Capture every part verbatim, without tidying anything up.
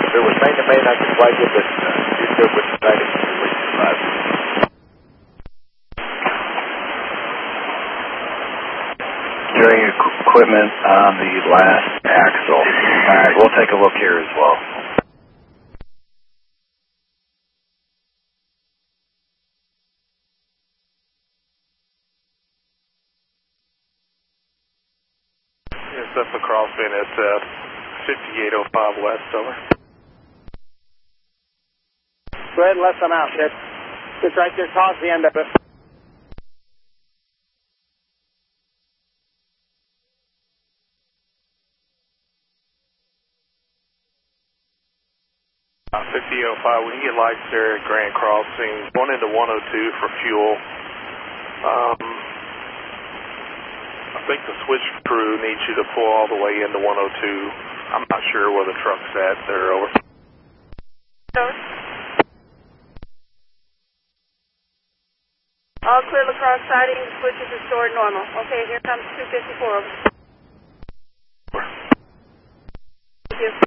There was main to main, I can flag it, but uh, you're good with the sighting. Steering equipment on the last axle. Alright, we'll take a look here as well. It's up across in at uh, fifty-eight oh five west, over. Go ahead and let them out, kid. It's right there across the end of it. Uh, fifty oh five, we can get lights there at Grand Crossing. Going into one oh two for fuel. Um, I think the switch crew needs you to pull all the way into one oh two. I'm not sure where the truck's at. They're over. All clear, lacrosse siding, switches restored normal. Okay, here comes two fifty-four. Thank you.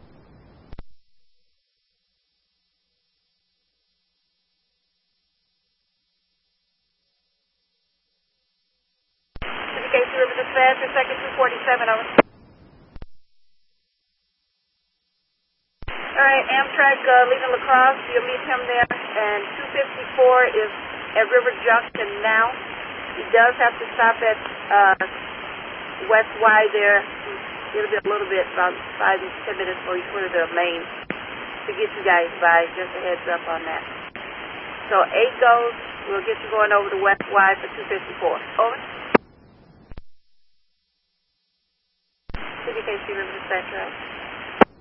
Casey River Dispatch, your second two forty-seven, over. Alright, Amtrak uh, leaving La Crosse, you'll meet him there, and two fifty-four is at River Junction now. He does have to stop at uh, West Y there. It'll be a little bit, about five to ten minutes before he's going to the main to get you guys by. Just a heads up on that. So eight goes, we'll get you going over to West Y for two fifty-four. Over. C B K C River Dispatch, right?